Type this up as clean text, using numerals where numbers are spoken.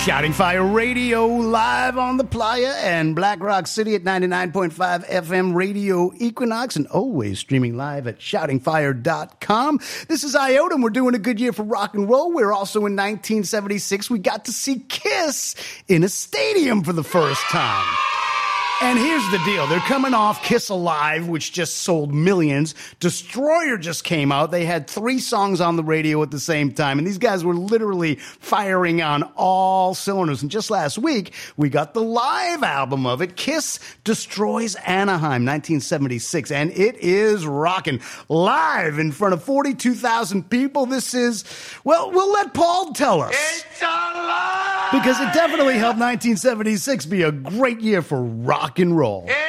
Shouting Fire Radio live on the Playa and Black Rock City at 99.5 FM Radio Equinox and always streaming live at shoutingfire.com. This is Iota and we're doing a good year for rock and roll. We're also in 1976. We got to see Kiss in a stadium for the first time. And here's the deal. They're coming off Kiss Alive, which just sold millions. Destroyer just came out. They had 3 songs on the radio at the same time. And these guys were literally firing on all cylinders. And just last week, we got the live album of it, Kiss Destroys Anaheim, 1976. And it is rocking live in front of 42,000 people. This is, well, we'll let Paul tell us. It's alive! Because it definitely helped 1976 be a great year for rock and roll.